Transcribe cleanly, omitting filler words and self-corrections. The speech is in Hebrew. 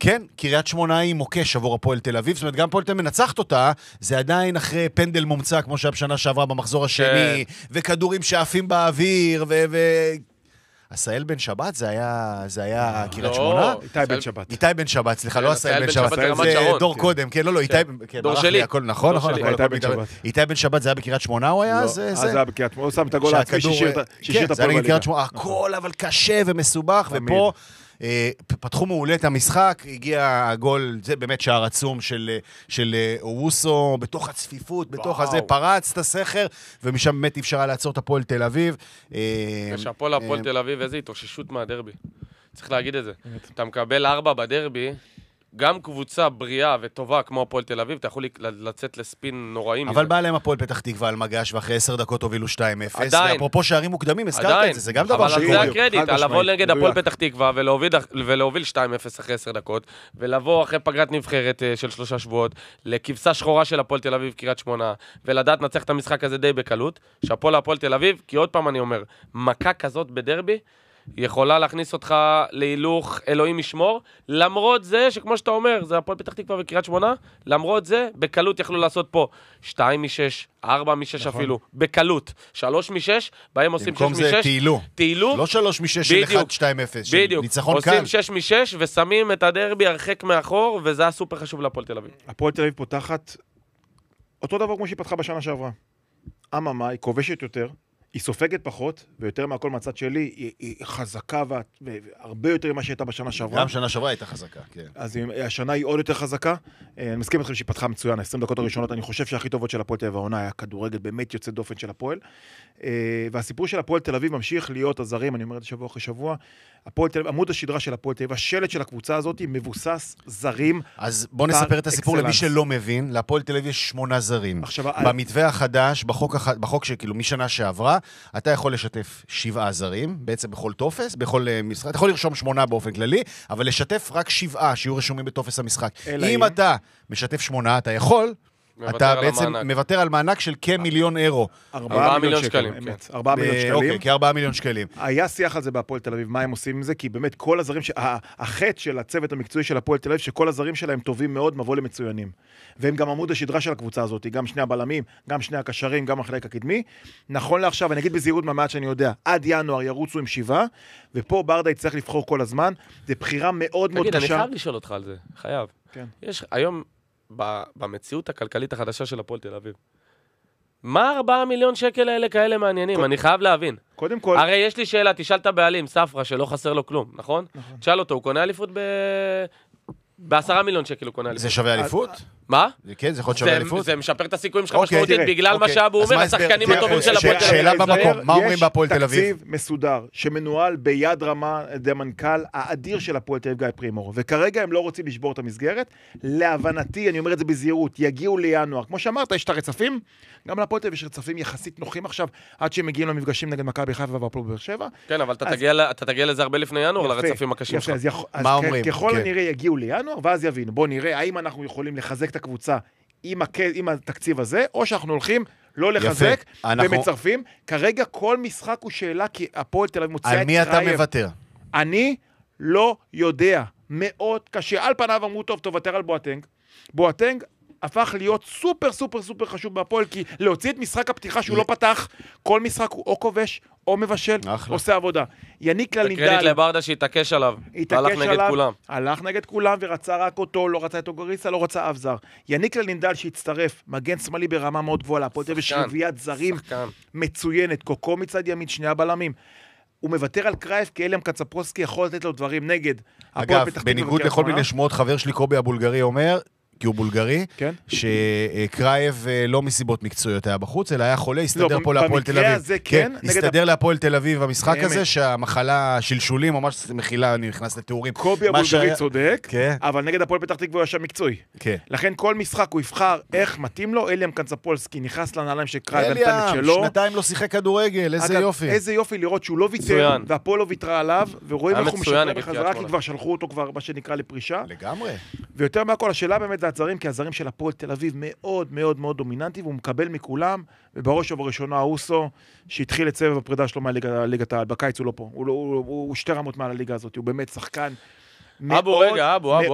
כן, קריית שמונה היא מוקש עבור הפועל תל אביב, זאת אומרת, גם הפועל תל אביב מנצחת אותה, זה עדיין אחרי פנדל מומצא, כמו שהיה בשנה שעברה במחזור השני, וכדורים שעפים באוויר, עשאל בן שבת, זה היה קריית שמונה? איתי בן שבת. איתי בן שבת, סליחה, לא עשאל בן שבת, זה דור קודם, כן, לא, איתי, דור שלי. נכון, איתי בן שבת, זה היה בקריית שמונה הוא היה? אז זה היה בקריית שמונה, הוא שם את הגול העצמי, שישית הפועל בליגה. הכל אבל קשה ומסובך, ופה פתחו מעולה את המשחק, הגיע הגול, זה באמת שער עצום של אורוסו, בתוך הצפיפות, בתוך הזה, פרץ את הסכר, ומשם באמת אפשרה לעצור את הפועל תל אביב. ושהפועל הפועל תל אביב, איזה התאוששות מהדרבי. צריך להגיד את זה. אתה מקבל 4 בדרבי, גם קבוצה בריאה וטובה כמו הפועל תל אביב, אתה יכול לצאת לספין נוראי מזה. אבל בא להם הפועל פתח תקווה על מגש, ואחרי 10 דקות הובילו 2-0. עדיין. ואפרופו שערים מוקדמים, הזכרת את זה, זה גם דבר אבל זה הקרדיט, על לבוא נגד הפועל פתח תקווה ולהוביל 2-0 אחרי 10 דקות, ולבוא אחרי פגרת נבחרת של 3 שבועות, לכבשה שחורה של הפועל תל אביב, קריית שמונה, ולדעת נצח את המשחק הזה די בקלות, שהפועל הפועל תל אביב, כי עוד פעם אני אומר, מכה כזאת בדרבי, יכולה להכניס אותך להילוך אלוהים ישמור, למרות זה שכמו שאתה אומר, זה הפועל פתח תקווה וקריית שמונה, למרות זה, בקלות יכלו לעשות פה 2 מ-6, 4 מ-6 אפילו, בקלות, 3 מ-6, בהם עושים 6 מ-6. במקום זה תהילו, לא 3 מ-6 של 1-2-0, בדיוק, ניצחון קל. עושים 6 מ-6 ושמים את הדרבי הרחק מאחור, וזה היה סופר חשוב להפועל תל אביב. הפועל תל אביב פותחת אותו דבר כמו שהיא פתחה בשנה שעברה. אממה, היא כובשת יותר, היא סופגת פחות, ויותר מהכל מהצד שלי, היא חזקה והרבה יותר ממה שהייתה בשנה שעברה. גם שנה שעברה הייתה חזקה, כן. אז השנה היא עוד יותר חזקה. אני מסכים איתכם שהיא פתחה מצוין, 20 דקות הראשונות, אני חושב שהכי טובות של הפועל תל אביב העונה היה כדורגל באמת יוצא דופן של הפועל. והסיפור של הפועל תל אביב ממשיך להיות הזרים, אני אומר את זה שבוע אחרי שבוע. הפועל תל אביב, עמוד השדרה של הפועל תל אביב, השלט של הקבוצה הזאת מבוסס זרים. אז בוא נספר את הסיפור למי שלא מבין, להפועל תל אביב יש 8 זרים. במתווה החדש, בחוק שכאילו משנה שעברה, אתה יכול לשתף 7 זרים, בעצם בכל טופס, בכל משחק, אתה יכול לרשום 8 באופן כללי, אבל לשתף רק 7 שיהיו רשומים בטופס המשחק. אם אתה משתף 8, אתה יכול, אתה בעצם מוותר על מענק של כמיליון אירו. 4 מיליון שקלים. 4 מיליון שקלים. אוקיי, כ4 מיליון שקלים. היה שיח על זה בהפועל תל אביב, מה הם עושים עם זה? כי באמת כל הזרים, החטא של הצוות המקצועי של הפועל תל אביב, שכל הזרים שלהם טובים מאוד, מבוא למצוינים. והם גם עמוד השדרה של הקבוצה הזאת, גם שני הבלמים, גם שני הקשרים, גם החלק הקדמי. נכון לעכשיו, אני אגיד בזהירות מהמעט שאני יודע, עד ינואר ירוצו עם 7, ופה ברדה יצטרך לבחור כל הזמן. זה בחירה מאוד מאוד קשה. תגיד, אני חייב לשאול אותך על זה. חייב. כן. יש היום במציאות הכלכלית החדשה של הפועל תל אביב. מה 4 מיליון שקל האלה כאלה מעניינים? אני חייב להבין. קודם כל... הרי יש לי שאלה, תשאל את הבעלים, ספרה, שלא חסר לו כלום, נכון? תשאל אותו, הוא קונה אליפות ב10 מיליון שקל הוא קונה אליפות. זה שווה אליפות? מה? כן, זה יכול להיות שווה אליפות? זה משפר את הסיכויים שלך משמעותית, בגלל מה שאבו אומר, השחקנים הטובים של הפועל תל אביב. שאלה במקום, מה אומרים בהפועל תל אביב? יש תקציב מסודר, שמנוהל ביד רמה על ידי המנכ"ל האדיר של הפועל תל אביב גיא פרימור, וכרגע הם לא רוצים לשבור את המסגרת. להבנתי, אני אומר את זה בזהירות, יגיעו לינואר. כמו שאמרת, יש את הרצפים, גם להפועל תל אביב יש רצפים יחסית נוחים עכשיו, עד שהם מגיעים למפגשים נגד מכבי חיפה והפועל באר שבע. כן, אבל אתה תגיע לזה הרבה לפני ינואר, לרצפים הקשים שלך. מה אומרים? ככל הנראה יגיעו לינואר, ואז יבינו. בוא נראה האם אנחנו יכולים לחזק את הקבוצה עם התקציב הזה, או שאנחנו הולכים לא לחזק ומצרפים. כרגע כל משחק הוא שאלה, כי הפועל תל אביב מוציאה את קרייב. על מי אתה מוותר? אני לא יודע. מאוד קשה. על פניו אמרו טוב, תוותר על בואטנג. בואטנג הפך להיות סופר סופר סופר חשוב בהפועל, כי להוציא את משחק הפתיחה שהוא לא פתח, כל משחק הוא או כובש, או מבשל, עושה עבודה. יניק ללינדל... קרדיט לברדה שהתעקש עליו, הלך נגד כולם. הלך נגד כולם ורצה רק אותו, לא רצה את אוגריסה, לא רצה אף זר. יניק ללינדל שהצטרף, מגן שמאלי ברמה מאוד גבוהה, להפועל תל אביב שרביית זרים מצוינת, קוקו מצד ימין, שני הבלמים. הוא מוותר על קרייף, כי אליאם קצפרוסקי יכול לתת לו דברים נגד. אגב, בניגוד לכל מיני שמות, חבר שלי קובי הבולגרי אומר, כי הוא בולגרי, שקרייב לא מסיבות מקצועיות היה בחוץ, אלא היה חולה, הסתדר פה להפועל תל אביב. כן, הסתדר להפועל תל אביב המשחק הזה, שהמחלה שלשולים, ממש מכילה, אני נכנס לתיאורים. קובי הבולגרי צודק, אבל נגד הפועל פתח תקווה הוא ישב מקצועי. לכן כל משחק הוא יבחר איך מתאים לו, אליאם קצפולסקי נכנס לנעליים של קרייב ונתן את שלו. שנתיים לא שיחק כדורגל, איזה יופי. איזה יופי לראות שהוא לא ויתר, והפועל לא ויתרה עליו, ורואים איך הוא משחרר בחזרה, כי כבר שלחו אותו כבר מה שנקרא לפרישה. לגמרי. ויותר מהכל, השאלה באמת זה הזרים, כי הזרים של הפועל תל אביב מאוד מאוד מאוד דומיננטי, והוא מקבל מכולם, ובראש ובראשונה אוסו, שהתחיל את סבב הפרידה שלו מהליגת העל, בקיץ הוא לא פה, הוא 2 רמות מעל הליגה הזאת, הוא באמת שחקן אבו, רגע, אבו,